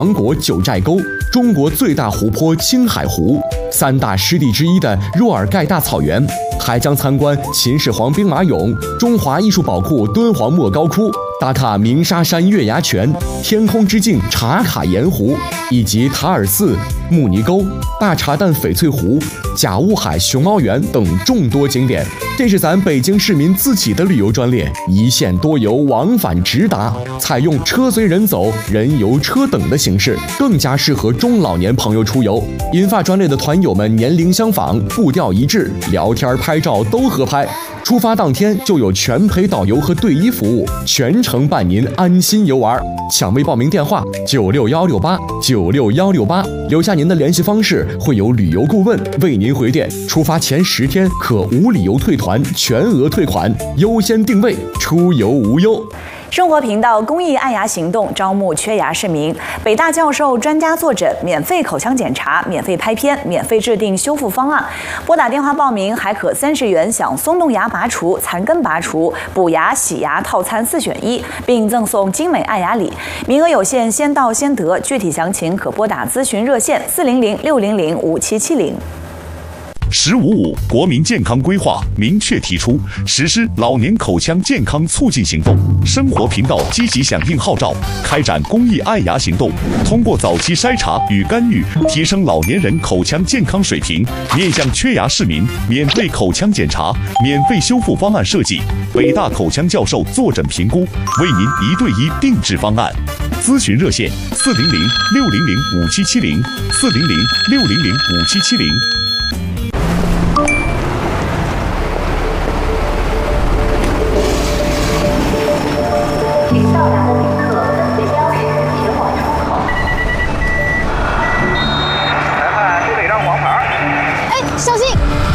王国九寨沟、中国最大湖泊青海湖、3大湿地之一的若尔盖大草原，还将参观秦始皇兵马俑、中华艺术宝库敦煌莫高窟、打卡鸣沙山月牙泉、天空之镜茶卡盐湖，以及塔尔寺、慕尼沟、大茶蛋翡翠湖、甲雾海熊猫园等众多景点。这是咱北京市民自己的旅游专列，一线多游，往返直达，采用车随人走、人游车等的形式，更加适合中老年朋友出游。银发专列的团友们年龄相仿，步调一致，聊天拍照都合拍。出发当天就有全陪导游和队医服务，全程伴您安心游玩。抢位报名电话96168，96168，留下您的联系方式，会有旅游顾问为您回电。出发前10天可无理由退团，全额退款，优先定位，出游无忧。 生活频道公益爱牙行动招募缺牙市民，北大教授专家坐诊，免费口腔检查，免费拍片，免费制定修复方案。拨打电话报名，还可30元享松动牙拔除、残根拔除、补牙、洗牙套餐4选1，并赠送精美爱牙礼。名额有限，先到先得。具体详情可拨打咨询热线400-600-5770。 “15.5”国民健康规划明确提出，实施老年口腔健康促进行动。生活频道积极响应号召，开展公益爱牙行动，通过早期筛查与干预，提升老年人口腔健康水平。面向缺牙市民，免费口腔检查、免费修复方案设计，北大口腔教授坐诊评估，为您1对1定制方案。咨询热线400-600-5770，400-600-5770。 请到达的旅客分别标识前往出口。 裁判不给让黄牌。 哎，小心！